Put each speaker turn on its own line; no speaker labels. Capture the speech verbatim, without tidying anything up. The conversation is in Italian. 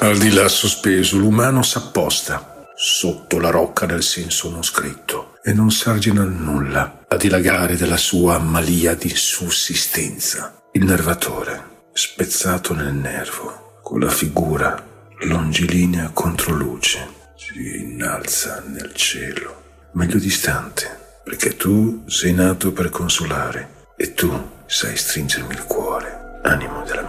Al di là sospeso, l'umano s'apposta sotto la rocca del senso non scritto e non s'argina nulla a dilagare della sua malia di sussistenza. Il nervatore, spezzato nel nervo, con la figura longilinea contro luce, si innalza nel cielo, meglio distante, perché tu sei nato per consolare e tu sai stringermi il cuore, animo della mia